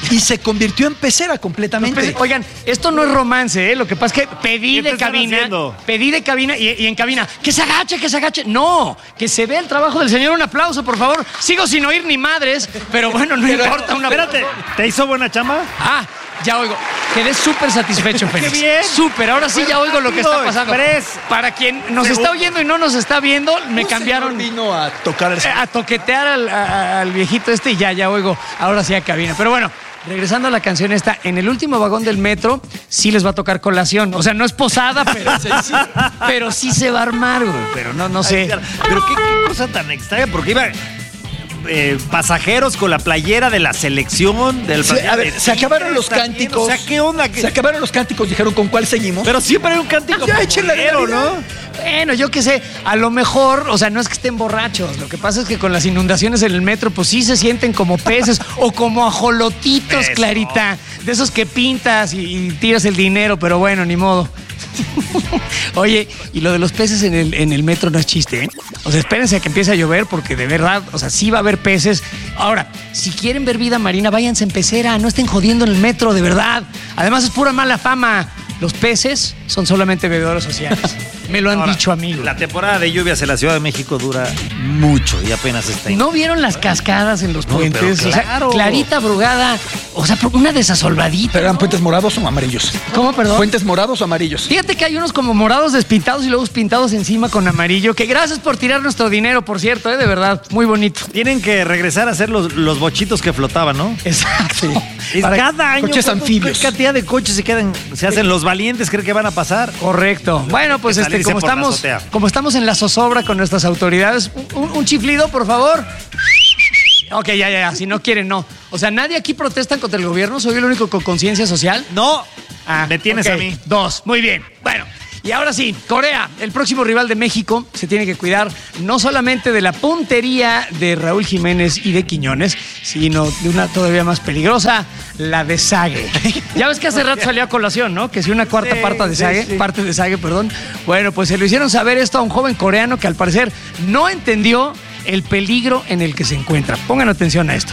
y se convirtió en pecera completamente. Oigan, esto no es romance, ¿eh? Lo que pasa es que pedí de cabina y en cabina, que se agache. No, que se vea el trabajo del señor. Un aplauso, por favor. Sigo sin oír ni madres, pero bueno, no importa. Espérate, ¿te hizo buena chamba? Ya oigo. Quedé súper satisfecho, Félix. ¡Qué bien! Súper, ahora sí ya oigo lo que está pasando. Para quien nos está oyendo y no nos está viendo, me cambiaron. Vino a tocar a toquetear al viejito y ya oigo. Ahora sí a cabina. Pero bueno, regresando a la canción esta, en el último vagón del metro sí les va a tocar colación. O sea, no es posada, pero sí se va a armar, güey. Pero no sé. Pero qué cosa tan extraña, porque iba... pasajeros con la playera de la selección del se acabaron los cánticos. O sea, ¿qué onda? Se acabaron los cánticos, dijeron ¿con cuál seguimos? Pero siempre hay un cántico primero, ¿no? Bueno, yo qué sé, a lo mejor, o sea, no es que estén borrachos, lo que pasa es que con las inundaciones en el metro, pues sí se sienten como peces o como ajolotitos, eso. Clarita, de esos que pintas y tiras el dinero, pero bueno, ni modo. Oye, y lo de los peces en el metro no es chiste, ¿eh? O sea, espérense a que empiece a llover porque de verdad, o sea, sí va a haber peces. Ahora, si quieren ver vida marina, váyanse en pecera, no estén jodiendo en el metro, de verdad. Además es pura mala fama. Los peces son solamente bebedores sociales. Me lo han dicho amigos. La temporada de lluvias en la Ciudad de México dura mucho y apenas está. ¿No vieron las cascadas en los puentes? Pero claro. O sea, clarita, Brugada, o sea, una desasolvadita. ¿Pero eran puentes morados o amarillos? ¿Cómo, perdón? ¿Puentes morados o amarillos? Fíjate que hay unos como morados despintados y luego pintados encima con amarillo. Que gracias por tirar nuestro dinero, por cierto, de verdad, muy bonito. Tienen que regresar a hacer los bochitos que flotaban, ¿no? Exacto. Sí. Cada año. Coches anfibios. ¿Qué cantidad de coches se hacen los valientes? ¿Creen que van a pasar? Correcto. Bueno, pues como estamos en la zozobra con nuestras autoridades, un chiflido, por favor. Ok, ya. Si no quieren, no. O sea, ¿nadie aquí protesta contra el gobierno? ¿Soy el único con conciencia social? No. Me tienes a mí. 2. Muy bien. Bueno. Y ahora sí, Corea, el próximo rival de México, se tiene que cuidar no solamente de la puntería de Raúl Jiménez y de Quiñones, sino de una todavía más peligrosa, la de Sague. Ya ves que hace rato salió a colación, ¿no? Que si una cuarta parte de Sague, perdón. Bueno, pues se lo hicieron saber esto a un joven coreano que al parecer no entendió el peligro en el que se encuentra. Pongan atención a esto.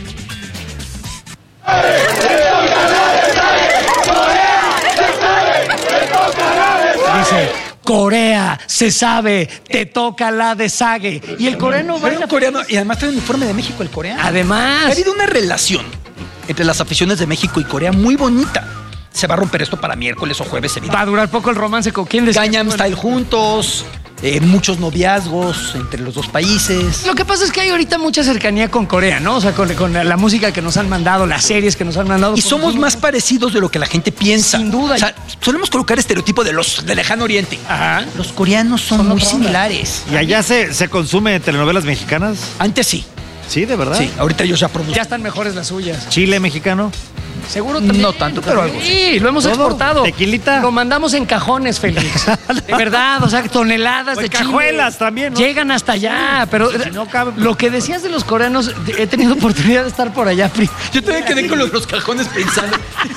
Dice, Corea, se sabe, te toca la de Sague. Y el coreano va a coreano, y además trae el uniforme de México el coreano. Además. Ha habido una relación entre las aficiones de México y Corea muy bonita. Se va a romper esto para miércoles o jueves, evidente. Va a durar poco el romance con quién. Gangnam Style juntos. Muchos noviazgos entre los dos países. Lo que pasa es que hay ahorita mucha cercanía con Corea, ¿no? O sea, con la música que nos han mandado, las series que nos han mandado. Y somos más parecidos de lo que la gente piensa. Sin duda. O sea, solemos colocar estereotipo de los de lejano oriente. Ajá. Los coreanos son muy similares. ¿Y allá se consume telenovelas mexicanas? Antes sí. ¿Sí, de verdad? Sí, ahorita ellos ya producen. Ya están mejores las suyas. ¿Chile mexicano? Seguro también. No tanto, pero algo. Sí, lo hemos exportado. ¿Tequilita? Lo mandamos en cajones, Félix. De verdad, o sea, toneladas de cajuelas chile. también, ¿no? Llegan hasta allá, pero si no cabe. Lo que decías de los coreanos, he tenido oportunidad de estar por allá. Yo todavía quedé con los cajones pensando.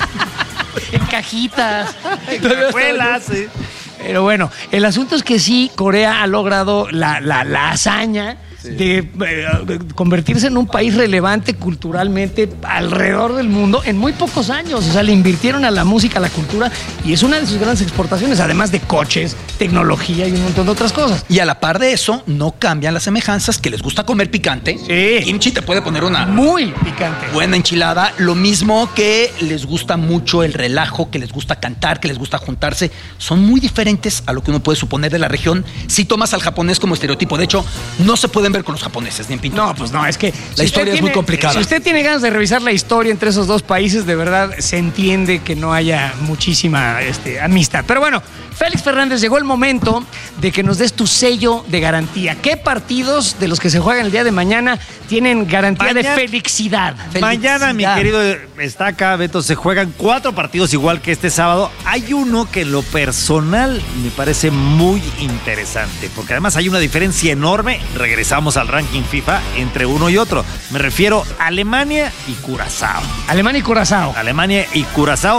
En cajitas. En cajuelas, sí. Pero bueno, el asunto es que sí, Corea ha logrado la hazaña de convertirse en un país relevante culturalmente alrededor del mundo en muy pocos años. O sea, le invirtieron a la música, a la cultura, y es una de sus grandes exportaciones, además de coches, tecnología y un montón de otras cosas. Y a la par de eso, no cambian las semejanzas, que les gusta comer picante. Sí. Kimchi te puede poner una muy picante, buena enchilada. Lo mismo que les gusta mucho el relajo, que les gusta cantar, que les gusta juntarse. Son muy diferentes a lo que uno puede suponer de la región si tomas al japonés como estereotipo. De hecho, no se pueden ver con los japoneses ni en pintura. No, pues no, es que la historia es muy complicada. Si usted tiene ganas de revisar la historia entre esos dos países, de verdad se entiende que no haya muchísima amistad. Pero bueno, Félix Fernández, llegó el momento de que nos des tu sello de garantía. ¿Qué partidos de los que se juegan el día de mañana tienen garantía de felicidad? Mañana, mi querido Estaca, Beto, se juegan 4 partidos igual que este sábado. Hay uno que en lo personal me parece muy interesante, porque además hay una diferencia enorme. Regresamos al ranking FIFA entre uno y otro. Me refiero a Alemania y Curazao. Alemania y Curazao. Alemania y Curazao.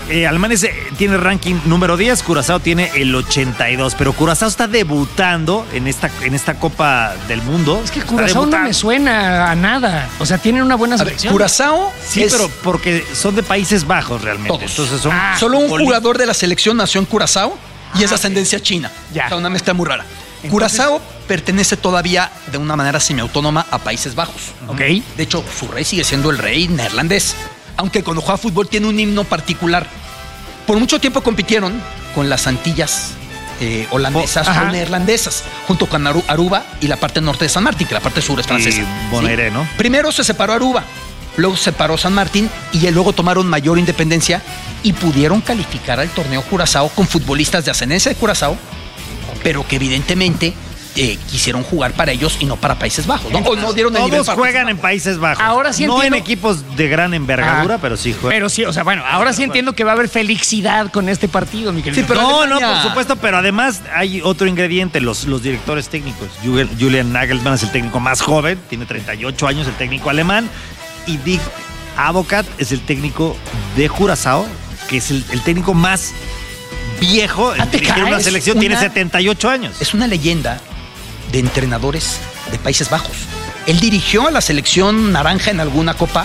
Alemania tiene ranking número 10, Curazao tiene el 82, pero Curazao está debutando en esta Copa del Mundo. Es que Curazao no me suena a nada. O sea, tienen una buena selección. Curazao sí, pero porque son de Países Bajos realmente. Todos. Entonces son solo un jugador de la selección nació en Curazao y es de ascendencia china. Ya. O sea, una mezcla muy rara. Entonces, Curazao pertenece todavía de una manera semiautónoma a Países Bajos. Ok. De hecho, su rey sigue siendo el rey neerlandés. Aunque cuando juega fútbol tiene un himno particular. Por mucho tiempo compitieron con las Antillas holandesas o neerlandesas, junto con Aruba y la parte norte de San Martín, que la parte sur es francesa. Y Bonaire, ¿sí? ¿No? Primero se separó Aruba, luego se separó San Martín y luego tomaron mayor independencia y pudieron calificar al torneo Curazao con futbolistas de ascendencia de Curazao, pero que evidentemente quisieron jugar para ellos y no para Países Bajos. No, no dieron el nivel. Todos juegan en Países Bajos. Ahora sí no entiendo. En equipos de gran envergadura, pero sí juegan. Pero sí, o sea, bueno, ahora sí entiendo que va a haber felicidad con este partido, mi querido. Sí, pero no, por supuesto, pero además hay otro ingrediente, los directores técnicos. Julian Nagelsmann es el técnico más joven, tiene 38 años, el técnico alemán, y Dick Advocaat es el técnico de Curazao, que es el técnico más viejo en dirigir una selección, tiene 78 años. Es una leyenda de entrenadores de Países Bajos. Él dirigió a la selección naranja en alguna copa.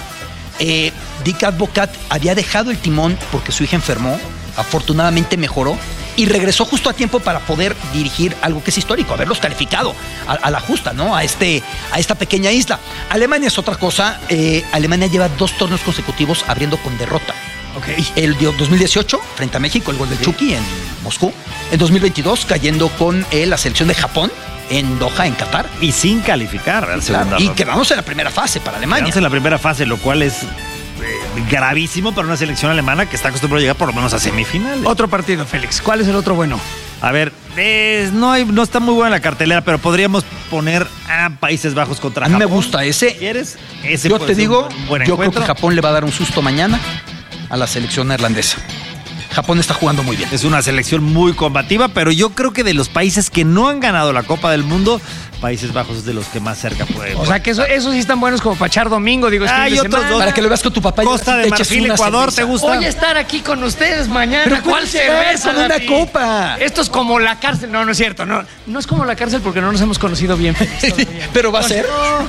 Dick Advocaat había dejado el timón porque su hija enfermó, afortunadamente mejoró y regresó justo a tiempo para poder dirigir algo que es histórico, haberlos calificado a la justa, ¿no? A esta pequeña isla. Alemania es otra cosa. Alemania lleva 2 torneos consecutivos abriendo con derrota. Okay. El 2018 frente a México, el gol del Chucky en Moscú. En 2022 cayendo con la selección de Japón en Doha, en Qatar. Y sin calificar al segundo. Y quedándose en la primera fase para Alemania. Quedándose en la primera fase, lo cual es gravísimo para una selección alemana que está acostumbrada a llegar por lo menos a semifinales. Otro partido, Félix. ¿Cuál es el otro bueno? A ver, no está muy buena la cartelera, pero podríamos poner a Países Bajos contra Japón. A mí me gusta ese. ¿Quieres? Yo te digo, yo creo que Japón Japón le va a dar un susto mañana a la selección neerlandesa. Japón está jugando muy bien. Es una selección muy combativa, pero yo creo que de los países que no han ganado la Copa del Mundo, Países Bajos es de los que más cerca pueden. O sea que esos sí están buenos como para echar domingo, digo, hay otros dos. Para que lo veas con tu papá. Costa de Marfil, Ecuador, ¿te gusta? Voy a estar aquí con ustedes mañana. ¿Pero cuál cerveza? Con una copa. Esto es como la cárcel. No es cierto. No es como la cárcel porque no nos hemos conocido bien. Pero va a ser.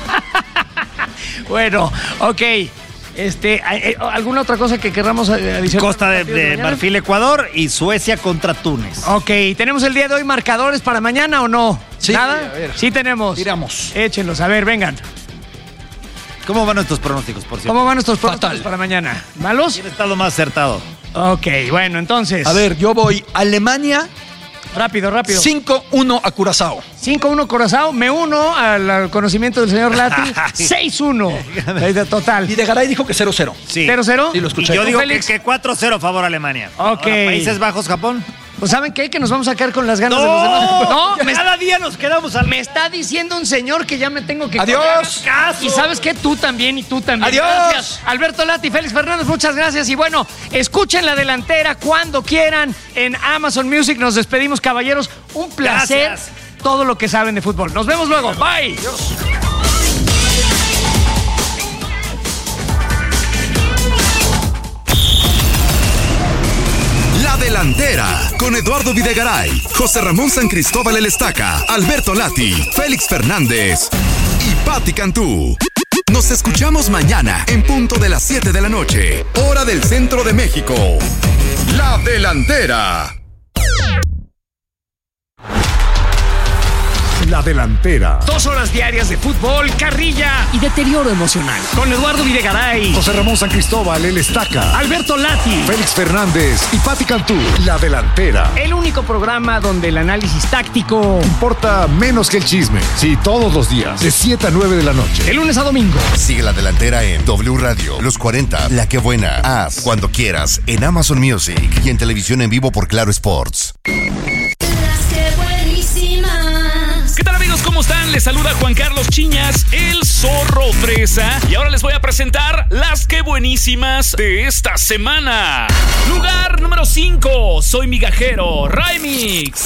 Bueno, ok. ¿Alguna otra cosa que querramos adicionar? Costa de Marfil, Ecuador y Suecia contra Túnez. Ok, ¿tenemos el día de hoy marcadores para mañana o no? Sí. ¿Nada? Sí tenemos. Tiramos. Échenlos, a ver, vengan. ¿Cómo van nuestros pronósticos, por cierto? ¿Cómo van nuestros pronósticos para mañana? ¿Malos? ¿Quién está lo más acertado? Ok, bueno, entonces. A ver, yo voy Alemania. Rápido. 5-1 a Curazao. 5-1 Curazao. Me uno al conocimiento del señor Lati. 6-1. Total. Y de Garay dijo que 0-0. Sí. 0-0. Sí, lo escuché. Y yo digo Félix? que 4-0 favor a Alemania. Ok. Ahora, Países Bajos, Japón. Pues ¿saben qué? Que nos vamos a quedar con las ganas de los demás. No, cada día nos quedamos al... Me está diciendo un señor que ya me tengo que... Adiós. Y ¿sabes qué? Tú también y tú también. Adiós. Gracias. Alberto Lati, Félix Fernández, muchas gracias. Y bueno, escuchen La Delantera cuando quieran en Amazon Music. Nos despedimos, caballeros. Un placer. Gracias. Todo lo que saben de fútbol. Nos vemos luego. Bye. Adiós. La Delantera, con Eduardo Videgaray, José Ramón San Cristóbal El Estaca, Alberto Lati, Félix Fernández y Pati Cantú. Nos escuchamos mañana en punto de las 7 de la noche, hora del centro de México. La Delantera. La Delantera. 2 horas diarias de fútbol, carrilla y deterioro emocional. Con Eduardo Videgaray, José Ramón San Cristóbal El Estaca, Alberto Lati, Félix Fernández y Pati Cantú. La Delantera. el único programa donde el análisis táctico, Importa menos que el chisme. Sí, todos los días, de 7 a 9 de la noche. de lunes a domingo. Sigue La Delantera en W Radio, Los 40, La Que Buena, Haz, Cuando Quieras, en Amazon Music y en televisión en vivo por Claro Sports. ¿Qué tal, amigos? ¿Cómo están? Les saluda Juan Carlos Chiñas, el Zorro Fresa. Y ahora les voy a presentar las que buenísimas de esta semana. Lugar número 5, Soy Migajero, Remix.